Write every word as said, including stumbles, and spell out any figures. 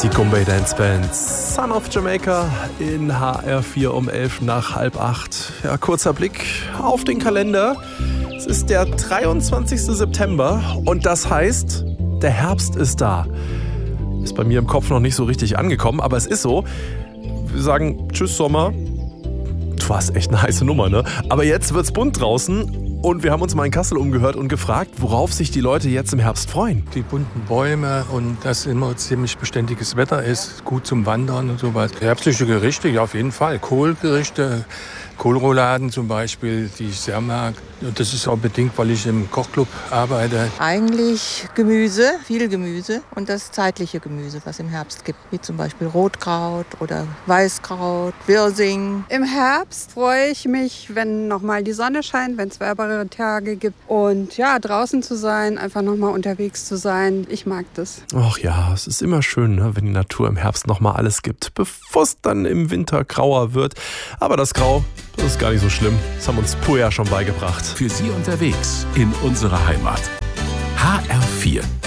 Die Goombay Dance Band Son of Jamaica in H R vier um elf nach halb acht. Ja, kurzer Blick auf den Kalender. Es ist der dreiundzwanzigster September und das heißt, der Herbst ist da. Ist bei mir im Kopf noch nicht so richtig angekommen, aber es ist so. Wir sagen Tschüss Sommer. Du warst echt eine heiße Nummer, ne? Aber jetzt wird's bunt draußen. Und wir haben uns mal in Kassel umgehört und gefragt, worauf sich die Leute jetzt im Herbst freuen. Die bunten Bäume und dass immer ziemlich beständiges Wetter ist, gut zum Wandern und sowas. Herbstliche Gerichte, ja auf jeden Fall. Kohlgerichte, Kohlrouladen zum Beispiel, die ich sehr mag. Und das ist auch bedingt, weil ich im Kochclub arbeite. Eigentlich Gemüse, viel Gemüse und das zeitliche Gemüse, was im Herbst gibt. Wie zum Beispiel Rotkraut oder Weißkraut, Wirsing. Im Herbst freue ich mich, wenn nochmal die Sonne scheint, wenn es wärmere Tage gibt. Und ja, draußen zu sein, einfach nochmal unterwegs zu sein. Ich mag das. Ach ja, es ist immer schön, ne, wenn die Natur im Herbst nochmal alles gibt, bevor es dann im Winter grauer wird. Aber das Grau, das ist gar nicht so schlimm. Das haben uns Puja schon beigebracht. Für Sie unterwegs in unserer Heimat. H R vier.